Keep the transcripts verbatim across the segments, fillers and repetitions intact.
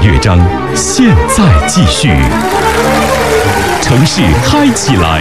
乐章，现在继续。城市嗨起来！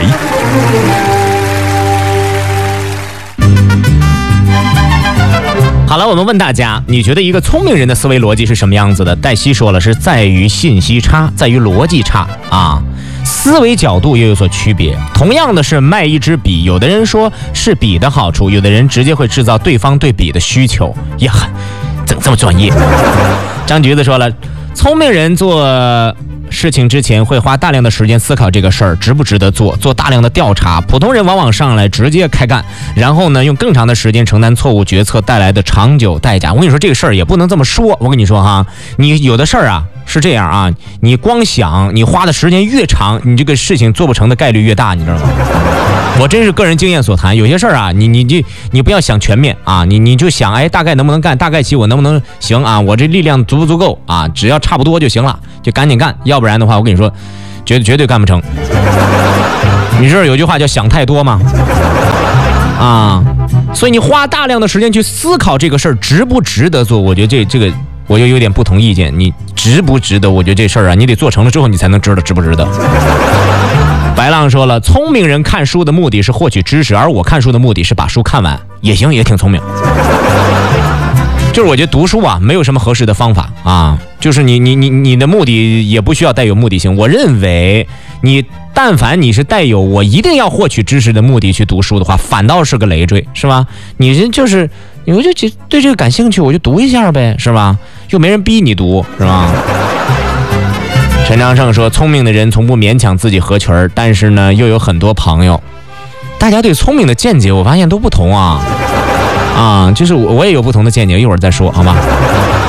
好了，我们问大家，你觉得一个聪明人的思维逻辑是什么样子的？黛西说了，是在于信息差，在于逻辑差啊。思维角度又有所区别。同样的是卖一支笔，有的人说是笔的好处，有的人直接会制造对方对笔的需求，也很怎么这么专业？张橘子说了，聪明人做事情之前会花大量的时间思考这个事儿值不值得做，做大量的调查。普通人往往上来直接开干，然后呢用更长的时间承担错误决策带来的长久代价。我跟你说这个事儿也不能这么说，我跟你说哈，你有的事儿啊是这样啊，你光想，你花的时间越长，你这个事情做不成的概率越大，你知道吗？我真是个人经验所谈，有些事儿啊，你你你你不要想全面啊，你你就想，哎，大概能不能干，大概期我能不能行啊，我这力量足不足够啊，只要差不多就行了，就赶紧干，要不然的话，我跟你说，绝对绝对干不成。你这儿有句话叫想太多嘛，啊，所以你花大量的时间去思考这个事儿值不值得做，我觉得这这个我就有点不同意见，你值不值得？我觉得这事儿啊，你得做成了之后，你才能知道值不值得。白浪说了，聪明人看书的目的是获取知识，而我看书的目的是把书看完，也行，也挺聪明。就是我觉得读书啊，没有什么合适的方法啊，就是你你你你的目的也不需要带有目的性。我认为你但凡你是带有我一定要获取知识的目的去读书的话，反倒是个累赘，是吧？你人就是我就对这个感兴趣，我就读一下呗，是吧？又没人逼你读，是吧？陈长胜说，聪明的人从不勉强自己合群，但是呢又有很多朋友。大家对聪明的见解我发现都不同啊啊，就是我我也有不同的见解，一会儿再说好吗？